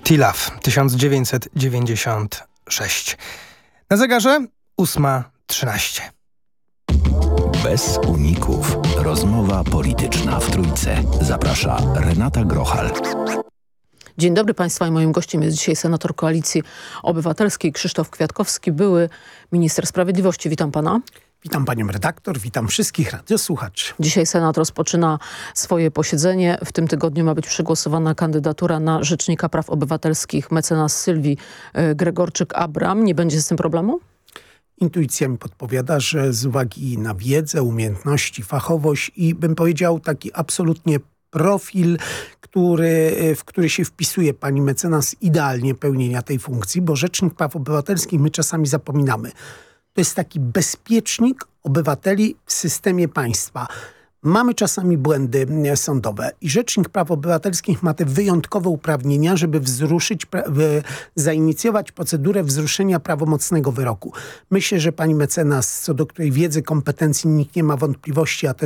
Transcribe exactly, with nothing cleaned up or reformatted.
Tilaf, tysiąc dziewięćset dziewięćdziesiąt sześć. Na zegarze ósma trzynaście. Bez uników. Rozmowa polityczna w Trójce. Zaprasza Renata Grochal. Dzień dobry Państwa i moim gościem jest dzisiaj senator Koalicji Obywatelskiej Krzysztof Kwiatkowski, były minister sprawiedliwości. Witam Pana. Witam Panią redaktor, witam wszystkich radiosłuchaczy. Dzisiaj Senat rozpoczyna swoje posiedzenie. W tym tygodniu ma być przegłosowana kandydatura na Rzecznika Praw Obywatelskich mecenas Sylwii Gregorczyk-Abram. Nie będzie z tym problemu? Intuicja mi podpowiada, że z uwagi na wiedzę, umiejętności, fachowość i bym powiedział taki absolutnie profil, który, w który się wpisuje pani mecenas idealnie pełnienia tej funkcji, bo Rzecznik Praw Obywatelskich my czasami zapominamy. To jest taki bezpiecznik obywateli w systemie państwa. Mamy czasami błędy sądowe i Rzecznik Praw Obywatelskich ma te wyjątkowe uprawnienia, żeby wzruszyć, zainicjować procedurę wzruszenia prawomocnego wyroku. Myślę, że pani mecenas, co do której wiedzy, kompetencji nikt nie ma wątpliwości, a też